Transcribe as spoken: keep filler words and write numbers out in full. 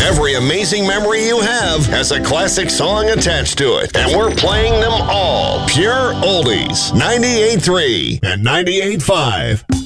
Every amazing memory you have has a classic song attached to it, and we're playing them all. Pure Oldies, ninety-eight point three and ninety-eight point five.